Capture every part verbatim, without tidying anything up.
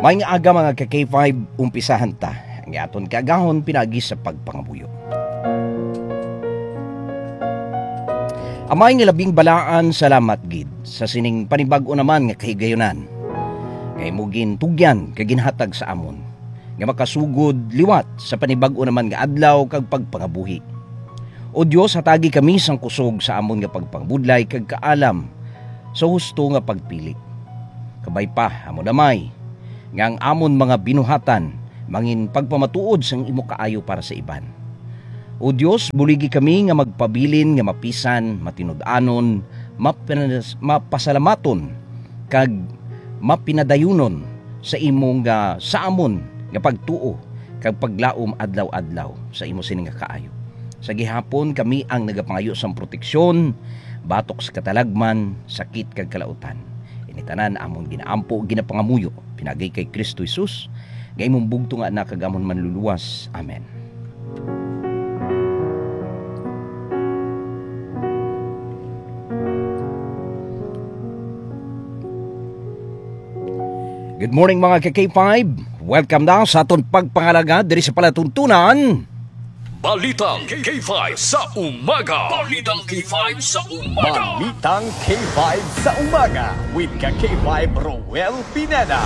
May nga aga mga ka-K five, umpisahan ta. Ang aton kaagahon pinagi sa pagpangabuyo. Amay nga labing balaan, salamat gid sa sining panibag-o naman nga kahigayunan. Kay mugin tugyan kaginhatag sa amon. Nga makasugod liwat sa panibag-o naman nga adlaw kag pagpangabuhi. O Dios, hatagi kami sang kusog sa amon nga pagpangbudlay kag kaalam sa husto nga pagpili. Kabay pa amo damay nga ang amon mga binuhatan mangin pagpamatuod sang imo kaayo para sa iban. O Dios, buligi kami nga magpabilin nga mapisan, matinud-anon, mapinas, mapasalamaton kag mapinadayunon sa imong nga sa amon nga pagtuo kag paglaom adlaw-adlaw sa imo sining nga kaayo. Sa gihapon kami ang nagapangayo sang proteksyon, batok sa katalagman, sakit kag kalautan. Initanan among ginaampo ginapangamuyo pinagay kay Kristo Jesus nga imong bugto nga anak kag amon manluluwas. Amen. Good morning mga ka-K five. Welcome na sa aton pagpangalaga diri sa palatuntunan. Balitang K five sa umaga. Balitang K five sa umaga. Balitang K five sa umaga with ka-K five Roel Pineda.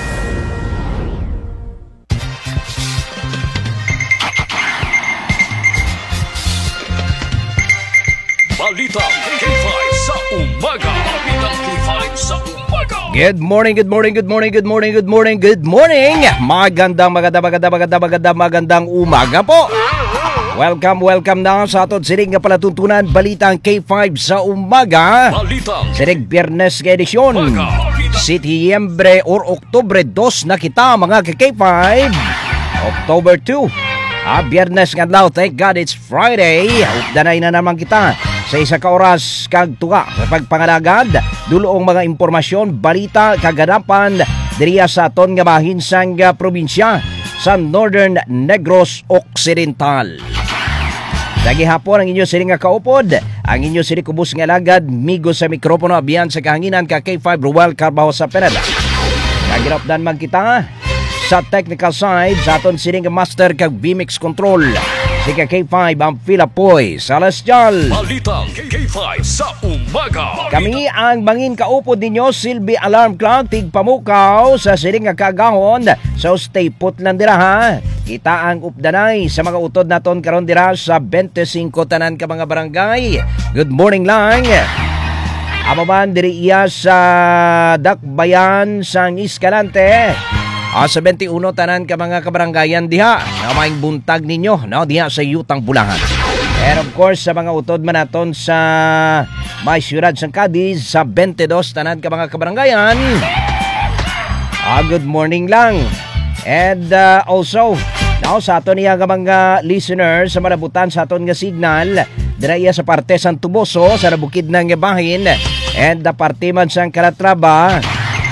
Balitang K five sa umaga. Balitang K five sa umaga. Good morning, good morning, good morning, good morning, good morning, good morning. Magandang, maganda, maganda, maganda, maganda, magandang umaga po. Welcome, welcome na sa aton siring nga palatuntunan Balitang K five sa umaga. Balitang siring Biyernes nga edisyon. Setyembre or Oktubre dos na kita mga ka-K five. October two. Ah, Biyernes nga daw, thank God it's Friday. Updanay na naman kita sa isa ka oras kag tuga sa pagpangalagad. Duloong mga impormasyon, balita, kaganapan diriya sa aton nga mahinsang probinsya sa Northern Negros Occidental. Lagi hapon ang inyo siring nga kaupod, ang inyo siring kubus nga lagad, migo sa mikropono, abiyan sa kahanginan ka K five Roel Carbaho sa Pineda. Nagirapdan man kita sa technical side sa aton siring nga master kag V-Mix control. Si K five ang Pilapoy Celestial. Balitang K five sa umaga. Kami ang mangin kaupod ninyo, Silbi Alarm Clock, tigpamukaw sa siring nga kagahon. So stay put lang dira ha. Kita ang updanay sa mga utod naton karon dira sa twenty-five tanan ka mga barangay. Good morning lang. Amaman diri iya sa Dakbayan sang Escalante. Ah, sa twenty-one tanan ka mga kabarangayan diha na maing buntag ninyo no diha sa Yutang Bulahan. And of course sa mga utod man naton sa may siyudad sang Cadiz sa twenty-two tanan ka mga kabarangayan. Ah, good morning lang. And uh, also now sa aton niya nga mga listeners sa malabutan sa aton nga signal dira iya sa parte sang Tuboso sa nabukid ng bahin and the parte man sang Calatrava.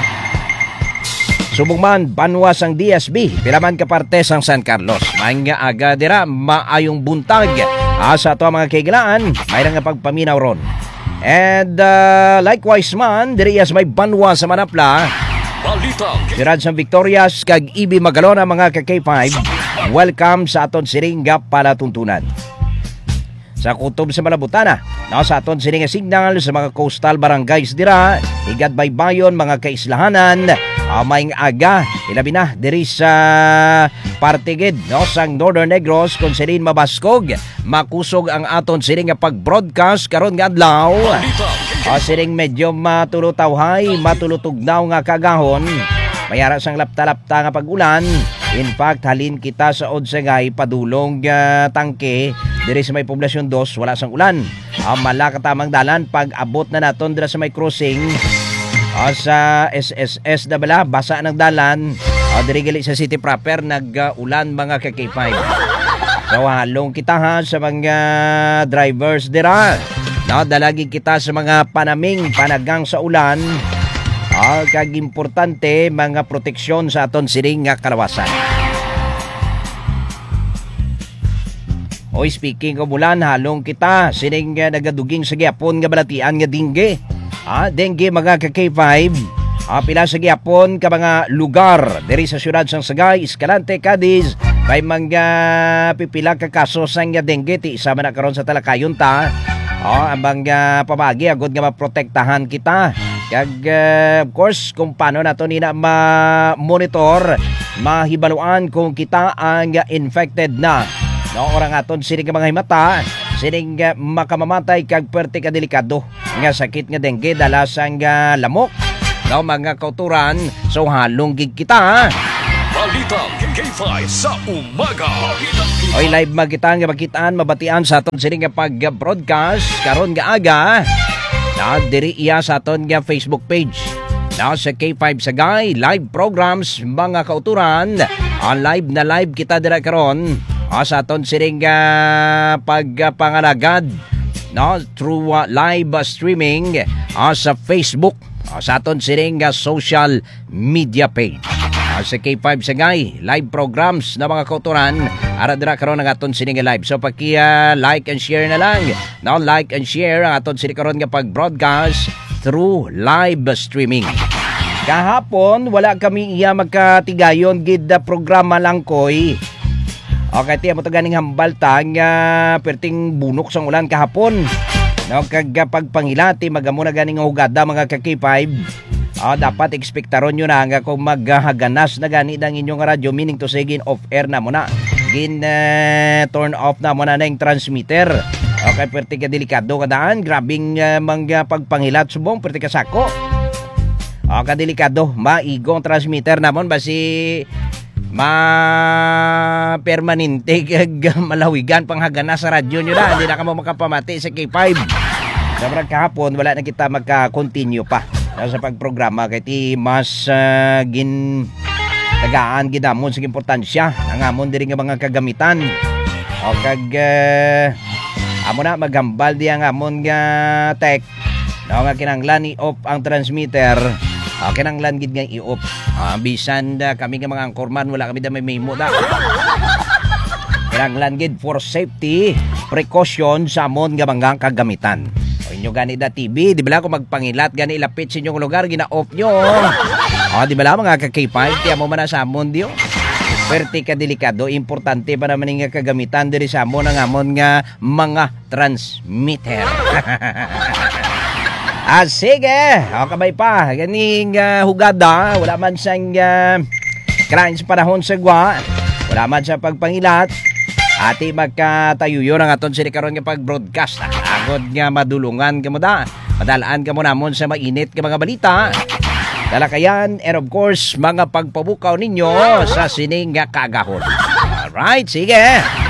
Subong man, banwa sang D S B, pilaman ka parte sang San Carlos. Mga aga dira, maayong buntag. Asa to mga kaigilaan, mayroon nga pagpaminaw ron. And uh, likewise man, diri as may banwa sa Manapla. Sirad sang Victorias, kag Ibi Magalona mga ka-K five. Welcome sa aton siring nga palatuntunan. Sa kutob sa Malabutana, no, sa aton siring nga signal sa mga coastal barangays dira, Higad Baybayon, mga kaislahanan, Amayng aga, ilabi na diri sa partigid no sang Northern Negros kung sirin mabaskog makusog ang aton siring nga pag-broadcast karon nga adlaw. O siring medyo matulutawhay, matulutugnaw nga kagahon. Mayara sang lapta-lapta nga pag-ulan. In fact, halin kita sa Odsagay padulong uh, tangke diri sa may poblasyon dos wala sang ulan. Uh, malakatamang dalan pag abot na naton dira sa may crossing. O sa S S S na bala, basa ng dalan. O diri gali sa city proper, nag-ulan mga ka-K five. So halong kita ha sa mga drivers dira. No, dalagi kita sa mga panaming panagang sa ulan. O kag importante mga proteksyon sa aton siring nga kalawasan. O speaking of ulan, halong kita sining uh, nagaduging sa gyapon nga balatian nga dingge. Ah, dengue mga ka-K five. Ah, pila sa gihapon ka mga lugar diri sa siyudad sang Sagay, Escalante, Cadiz, may mga pipila ka kaso sang dengue ti isa man na karon sa talakayon ta. Oh, ang mga pamagi agud nga maprotektahan kita. Kag uh, of course kung paano nato nina ma-monitor, mahibaluan kung kita ang infected na. No, orang aton sining mga himata, sining uh, makamamatay kag perti ka delikado nga sakit nga dengue dala sang uh, lamok. No, mga kauturan, so halong gig kita. Balitang K five sa umaga. Balitang K five. Oy, live magitan nga makitaan mabatian sa aton sining nga pag-broadcast karon nga aga. Na diri iya sa aton nga Facebook page. Na sa K five Sagay live programs mga kauturan. On live na live kita dira karon. Ah, sa aton sining nga pagpangalagad. No, through uh, live uh, streaming uh, sa Facebook. Uh, sa aton sining nga social media page. Sa K five Sagay live programs na mga kauturan ara dira karon ang aton sini nga live. So paki uh, like and share na lang. Now like and share ang aton sini karon nga pag-broadcast through live streaming. Kahapon wala kami iya magkatigayon gid na programa lang koy. Okay, tiya mo to ganing hambal ta nga perting bunok sang ulan kahapon. No, kag pagpangilati magamo na ganing hugada mga ka K five. Ah, dapat ekspektaron nyo na nga kung maghaganas na gani ng inyong radyo, meaning to say gin off air na muna. Gin uh, turn off na muna na yung transmitter. Okay, perti ka delikado ka daan. Grabing uh, mga pagpangilat subong, perti ka sako. Okay, delikado. Maigong transmitter namon basi ma-permanente kag malawigan panghaganas sa radyo nyo na. Hindi na ka mo makapamati sa K five. Sobrang kahapon, wala na kita magka-continue pa sa pagprograma kay ti mas uh, gin tagaan ginamon sa importansya ang amon diri nga mga kagamitan o kag uh, amo na maghambal di ang amon nga tech no nga kinanglan i-off ang transmitter o kinanglan gid nga i-off uh, bisan da kami nga mga angkorman wala kami da may memo da kinanglan gid for safety precaution sa amon nga mga kagamitan. Inyo gani da T V, di ba lang kung magpangilat gani ilapit sa inyong lugar, gina-off nyo. O, di ba lang mga ka-K five, tiya mo man na sa amon diyo. Perti ka delikado, importante pa naman nga kagamitan diri sa amon ang amon nga mga transmitter. Ah, sige, o kabay pa, ganing uh, hugada, wala man sang uh, krain sa panahon sa gwa, wala man sa pagpangilat, ati magkatayuyo ng aton sini karon nga pag-broadcast. Agod nga madulungan ka mo da. Madalaan ka mo namon sa mainit ka mga balita. Dalakayan and of course mga pagpabukaw ninyo sa sining nga kagahon. Alright, sige.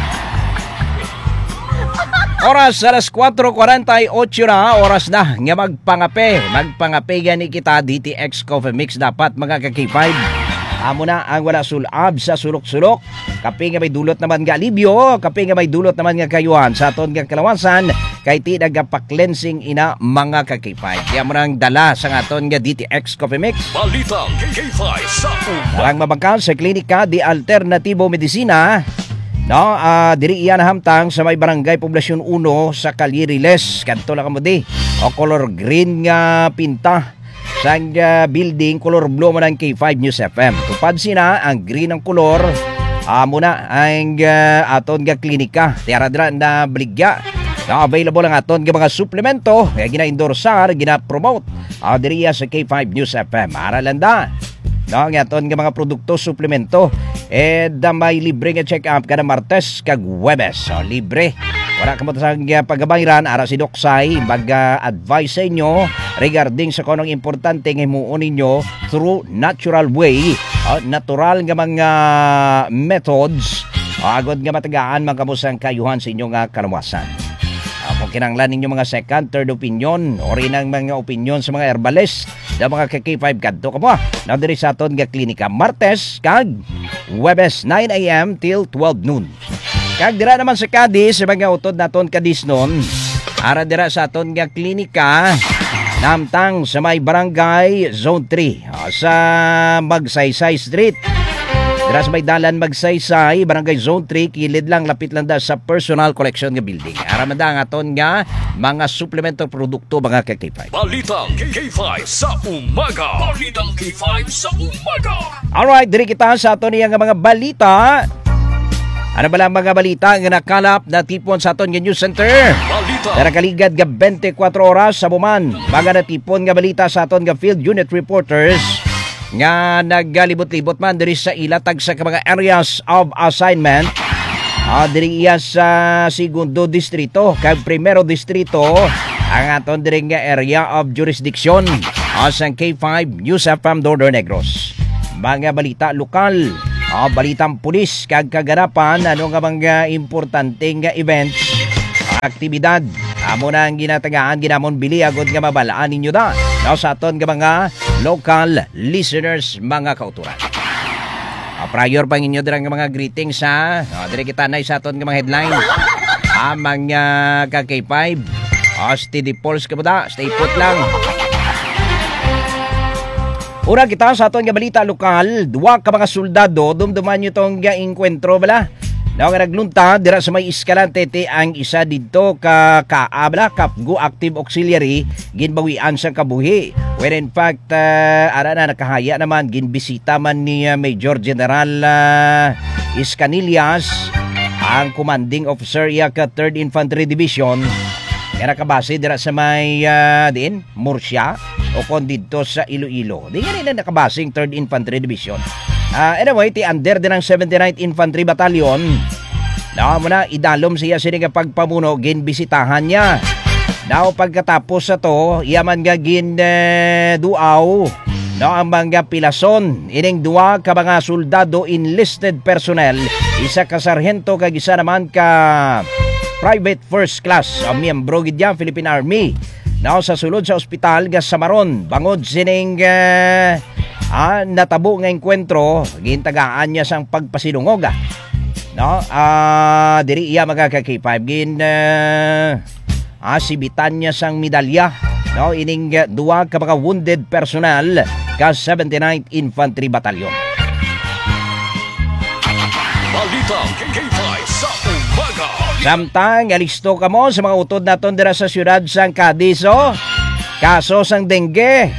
Oras alas four forty-eight na, oras na nga magpangape. Magpangape gani kita D T X Coffee Mix dapat mga ka-K five. Amo na ang wala sulab sa sulok-sulok. Kape nga may dulot naman nga alibyo, kape nga may dulot naman nga kayuhan sa aton nga kalawasan kay ti nagapa-cleansing ina mga ka-K five. Kaya mo nang dala sa aton nga D T X Coffee Mix. Balitang K five sa umaga. Darang mabangkal sa klinika di Alternatibo Medicina. No, uh, diri iyan hamtang sa may barangay Poblasyon one sa Caliriles. Kanto lang mo di. O color green nga pinta. Sang uh, building, color blue man ang K five News F M. Tupad sina ang green ang kolor. Amo na ang uh, aton nga klinika. Tiara-dira na bligya. Na available ang aton nga mga suplemento. Kaya gina-endorsar, gina-promote. Uh, diriya sa K five News F M. Aralanda. No, ang aton nga mga produkto, suplemento. Eh, da may libre nga check-up kada Martes kag Huwebes. So, libre. Wala ka mo sa paggabayran, ara si Doksay mag-advise sa inyo regarding sa kunong importante nga himuon ninyo through natural way, uh, natural nga mga methods, uh, agad nga matagaan magkamusang kayuhan sa inyong uh, kalawasan. Uh, kung kinanglan ninyo mga second, third opinion, o rin ang mga opinion sa mga herbalist, na mga ka-K five kadto ka mo, na diri sa aton nga klinika, Martes kag Huwebes, nine a.m. till twelve noon. Kag dira naman sa Cadiz, sa mga utod naton Cadiz noon, ara dira sa aton nga klinika, namtang sa may barangay Zone three, sa Magsaysay Street. Dira sa may dalan Magsaysay, Barangay Zone three, kilid lang, lapit lang da sa personal collection nga building. Aram da nga aton nga mga suplemento produkto mga ka K five. Balitang K five sa umaga. Balitang K five sa umaga. Alright, diri kita sa aton nga mga balita. Ano ba lang mga balita nga nakalap na tipon sa aton nga news center? Balita. Narakaligad nga twenty-four oras sa buman. Mga natipon nga balita sa aton nga field unit reporters nga naggalibot-libot man diri sa ilatag sa mga areas of assignment. Ah, diri iya sa segundo distrito kag primero distrito ang aton diri nga area of jurisdiction asang K five News F M Northern Negros. Mga balita lokal, ah, balitang pulis kag kaganapan ano nga mga importanteng nga events, aktibidad. Amo na ang ginatagaan ginamon bili agod nga mabalaan ninyo da. Now sa aton nga mga local listeners mga kauturan. Uh, prior pa ninyo dirang mga greetings ha. Uh, dire kita na sa aton nga mga headlines. Amang uh, ka K five. Uh, steady pulse ka mo da. Stay put lang. Una kita sa aton nga balita lokal. Duwa ka mga soldado. Dumduman nyo tong nga inkwentro bala. Now nga naglunta dira sa may Escalante ti ang isa dito ka kaabla Kapgo Active Auxiliary ginbawian sa kabuhi. When in fact uh, ara na nakahaya naman ginbisita man ni uh, Major General uh, Iscanillas ang commanding officer iya ka third Infantry Division nga nakabase dira sa may uh, din Murcia o kon dito sa Iloilo. Di nga na nakabasing third Infantry Division. Uh, anyway, ti under din ang seventy-ninth Infantry Battalion. Now, muna, idalom siya sini nga pagpamuno, ginbisitahan niya. Now, pagkatapos sa to, yaman nga gin uh, duaw, no, ang mga pilason. Ining duwa ka mga soldado enlisted personnel, isa ka sarhento kag isa naman ka private first class, ang miyembro gidya Philippine Army. Now, sa sulod sa ospital, ga Samaron, bangod sining... Uh, Ah, natabo nga enkwentro, gintagaan niya sang pagpasilungog. Ah. No? Ah, diri iya mga ka-K five gin uh, ah, sibitan niya sang medalya. No, ining uh, duwa ka mga wounded personnel ka seventy-ninth Infantry Battalion. Balita K five sa umaga. Samtang alisto ka mo sa mga utod naton dira sa siyudad sang Cadiz. Oh. Kaso sang dengue.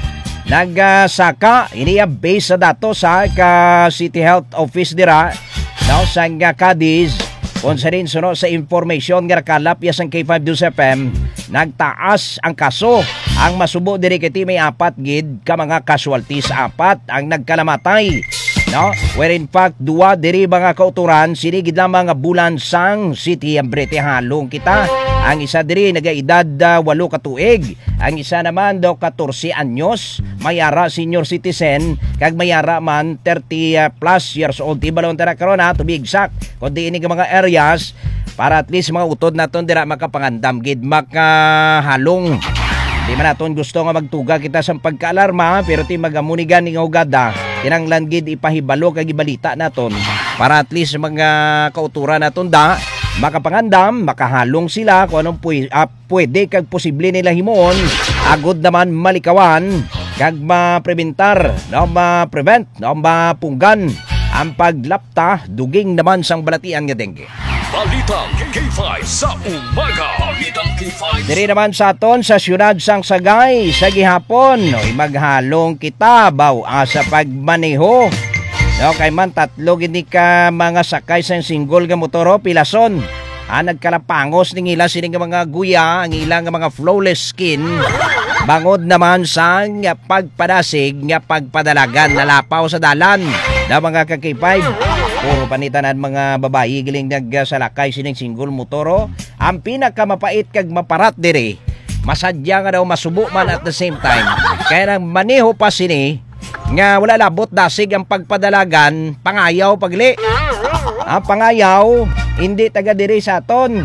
Nagsaka, iniya base sa dato sa ka City Health Office dira now sa nga Cadiz kung sa rin suno sa information nga nakalap yasang K five News F M nagtaas ang kaso ang masubo diri kiti may apat gid ka mga casualties apat ang nagkalamatay no where in fact duwa diri mga kauturan sinigid lamang nga bulan sang City Ambrete halong kita ang isa diri nagaedad uh, walo ka tuig. Ang isa naman daw fourteen anyos, mayara senior citizen, kag mayara man thirty uh, plus years old. Ibalon tara karon ha, to be exact. Kundi ini mga areas para at least mga utod naton dira makapangandam gid makahalong. Di man naton gusto nga magtuga kita sa pagkaalarma pero ti magamunigan nga ugada. Kinanglan gid ipahibalo kag ibalita naton para at least mga kauturan naton da makapangandam, makahalong sila kung anong pu- uh, pwede kag posible nila himuon, agod naman malikawan kag ma-preventar, no, ma-prevent, no, mapunggan ang paglapta duging naman sang balatian nga dengue. Balitang K five sa umaga. Balitang K five. Diri naman sa aton sa siyudad sang Sagay sa gihapon, no, maghalong kita baw ah, sa pagmaneho. No, kay man tatlo gini ka mga sakay sa single nga motoro pilason. Ah, nagkalapangos ning ila sining mga guya, ang ilang mga flawless skin. Bangod naman sa nga pagpadasig nga pagpadalagan nalapaw sa dalan. Da mga ka K five. Puro panitanan mga babayi giling nagsalakay sining single motoro. Ang pinakamapait kag maparat diri. Masadya nga daw masubo man at the same time. Kaya nang maneho pa sini nga wala labot dasig ang pagpadalagan pangayaw pagli ah, pangayaw hindi taga diri sa aton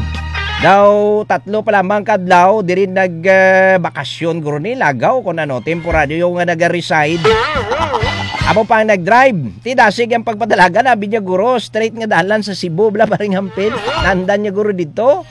daw tatlo pa lamang kadlaw diri nag uh, bakasyon guro ni lagaw kun ano temporaryo nga naga-reside amo pa nag-drive ti dasig ang pagpadalagan abi niya guro straight nga dalan sa Cebu bla paring hampil nandan niya guro dito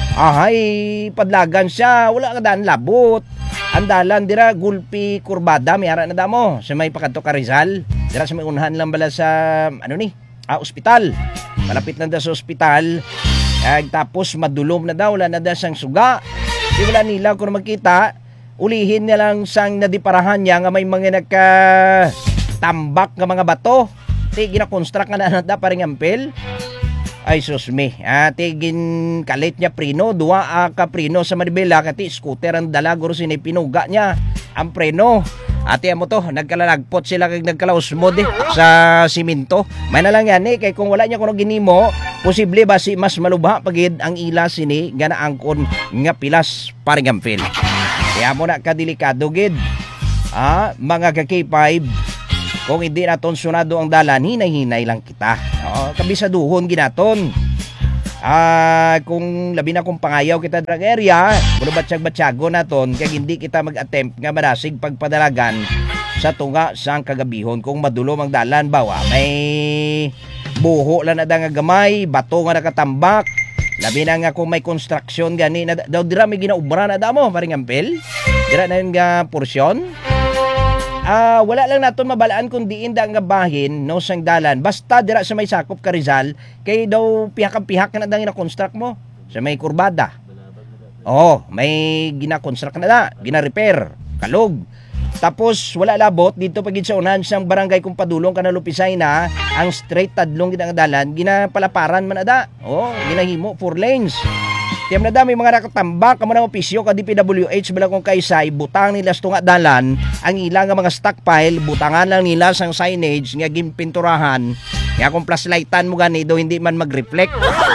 ahay padlagan siya wala ka daan labot. Andalan dira Gulpi Kurbada may ara na damo sa may pakadto ka Rizal. Dira sa may unahan lang bala sa ano ni ah, ospital. Malapit na da sa ospital. Kag tapos madulom na daw, wala na da sang suga. Di wala nila kung makita, ulihin na lang sang nadiparahan niya nga may mga nagka-tambak nga mga bato. Ti gina-construct nga na da paring ampel. Ay sus me, ati gin kalit niya preno, dua a ka preno sa Maribela, kati scooter ang dala, guro sinipinuga niya ang preno. Ati mo to, nagkalalagpot sila kag nagkalausmod eh, sa siminto. May na lang yan eh, kay kung wala niya kuno ginimo, posible ba si mas malubha pagid ang ila sini gana angkon nga pilas paring ampil. Kaya mo na kadelikado gid. Ah, mga ka K five, kung hindi naton sunado ang dalan, hinay-hinay lang kita. Oo, kabisaduhon ginaton. Ah, kung labi na kung pangayaw kita drag area, kuno batsyag-batsyago naton kay hindi kita mag-attempt nga marasig pagpadalagan sa tunga sang kagabihon kung madulom ang dalan bawa. May buho lang na da nga gamay, bato nga nakatambak. Labi na nga kung may construction gani na daw dira may ginaubra na damo paring ampel. Dira na yung nga porsyon. Ah, uh, wala lang naton mabalaan kung diin da nga bahin no sang dalan. Basta dira sa may sakop ka Rizal, kay daw pihak-pihak na dang gina-construct mo sa may kurbada. Oh, may gina-construct na da, gina-repair, kalog. Tapos wala labot dito pagid sa unahan sang barangay kung padulong kana Lupisay na ang straight tadlong gid ang dalan, ginapalaparan man ada. Oh, ginahimo four lanes. Tiyam na dami mga nakatambak ka mga opisyo ka D P W H bilang kung kaysay butang nila sa tunga dalan ang ilang nga mga stockpile butangan lang nila sang signage nga gimpinturahan nga kung flashlightan mo gani do hindi man mag-reflect.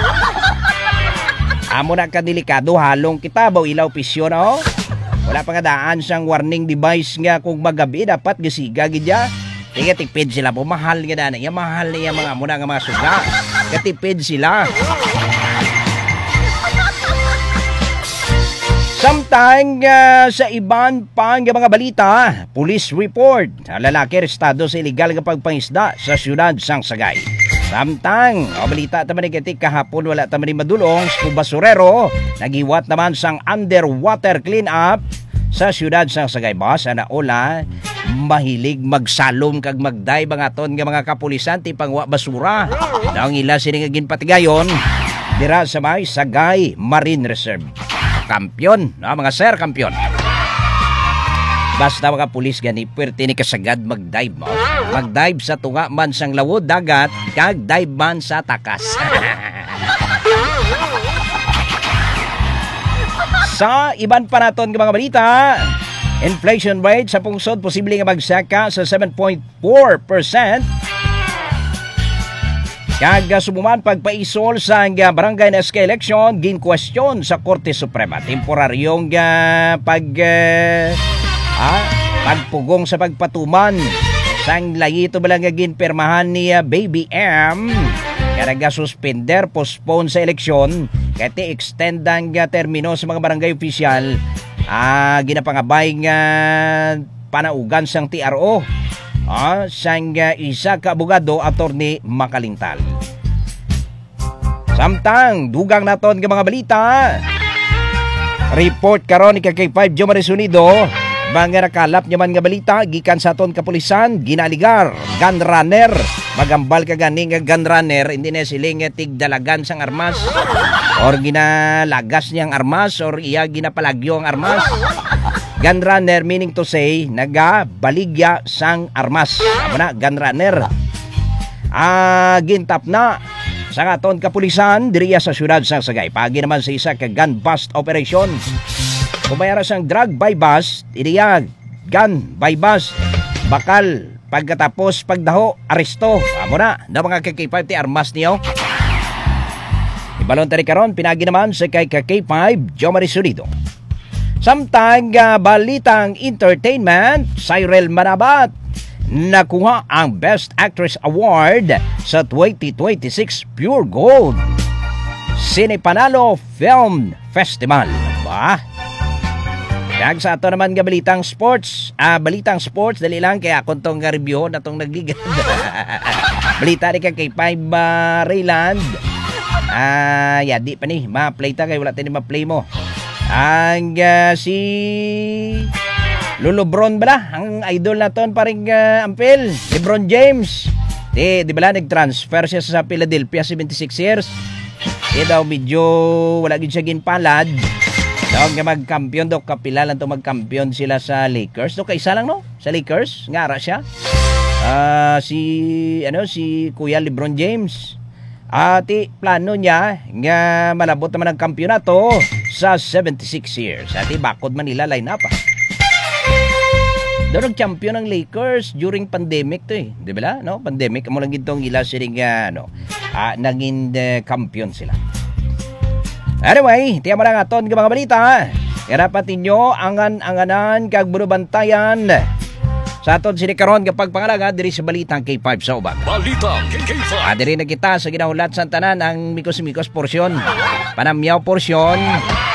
Amo na kadelikado halong kita baw ilaw opisyo na oh. Wala pa nga daan sang warning device nga kung magabi dapat gisiga gidya. Tiga tipid sila po mahal nga dana ya mahal niya mga muna nga mga suga. Katipid sila. Samtang uh, sa iban pang mga balita, police report, lalaki arestado sa illegal nga pagpangisda sa siyudad sang Sagay. Samtang, o balita taman ni katik kahapon wala taman ni madulong, sa basurero, nagiwat naman sang underwater cleanup sa siyudad sang Sagay. Basa na ola, mahilig magsalom kag magdive ang aton nga mga kapulisan ti pangwa basura. Daong ila siningagin patigayon, dira sa may Sagay Marine Reserve. Kampiyon, no, mga sir, kampiyon. Basta mga pulis gani, pwerte ni kasagad mag-dive mo. Mag-dive sa tunga man sang lawod dagat, kag dive man sa takas. Sa iban pa naton mga balita, inflation rate sa pungsod posible nga magsaka sa seven point four percent. Kag sumuman pagpaisol sa uh, barangay na S K election, gin question sa Korte Suprema. Temporaryong uh, pag uh, ah, pagpugong sa pagpatuman sang layito balang gin permahan ni uh, Baby M. Kaya suspender, postpone sa eleksyon, kaya extend ang uh, termino sa mga barangay official, uh, ginapangabay nga uh, panaugan sang T R O. Ah, sang uh, isa ka abogado attorney Makalintal. Samtang dugang naton nga mga balita. Report karon ni K five Jomaris Unido, mga nakalap nyaman nga balita gikan sa aton kapulisan, ginaligar gun runner, magambal ka gani nga gun runner, hindi na siling tigdalagan sang armas or ginalagas niyang armas or iya ginapalagyo ang armas. Gun runner meaning to say nagabaligya sang armas. Amo na gun runner. Ah, gintap na sa aton kapulisan diriya sa siyudad sang Sagay. Pagi naman sa isa ka gun bust operation. Kumayara sang drug by bust, iriya gun by bust. Bakal pagkatapos pagdaho aresto. Amo na na mga K five ti armas niyo. Ibalon tari karon pinagi naman sa kay K five Jomaris Unido. Samtang uh, balitang entertainment, Cyril Manabat nakuha ang Best Actress Award sa twenty twenty-six Pure Gold Cinepanalo Film Festival. Ba? Kag sa ato naman nga balitang sports, ah, balitang sports dali lang kaya akong tong review na tong nagligad. Balita ni kay five uh, Rayland. Ah, ya di pa ni ma-play ta kay wala tani ma-play mo. Ang uh, si Lulubron bala, ang idol naton paring uh, ampel, LeBron James. Di, di ba nag-transfer siya sa Philadelphia, seventy-six years. Di daw medyo wala gid siya ginpalad. Daw nga magkampiyon daw, kapila lang to magkampiyon sila sa Lakers. Do kaisa lang no sa Lakers, ngara siya. Ah, si ano si Kuya LeBron James. Ati plano niya nga malabot naman ang kampiyonato sa seventy-six years. Ati bakod Manila line up. Ah. Daw nag-champion ng Lakers during pandemic to eh. Di ba? No? Pandemic mo lang itong ila siling uh, ano, uh, naging uh, kampiyon sila. Anyway, tiyan mo na nga ton mga balita. Karapat ninyo angan-anganan kag bunubantayan sa aton sinikaron kapag pangalaga diri sa Balitang K five sa Umaga. Balitang K five. Ah, diri na kita sa ginahulat sa tanan ang mikos-mikos porsyon. Panamyaw porsyon.